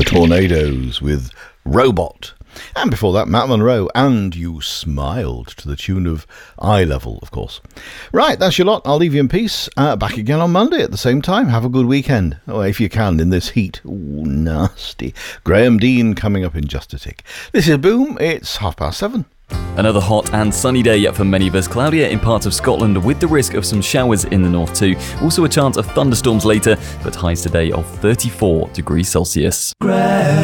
Tornadoes with Robot. And before that, Matt Monro, and You Smiled, to the tune of Eye Level, of course. Right, that's your lot. I'll leave you in peace. Back again on Monday at the same time. Have a good weekend. Oh, if you can, in this heat. Ooh, nasty. Graham Dean coming up in just a tick. This is Boom. It's 7:30. Another hot and sunny day for many of us. Cloudier in parts of Scotland with the risk of some showers in the north too. Also a chance of thunderstorms later, but highs today of 34 degrees Celsius.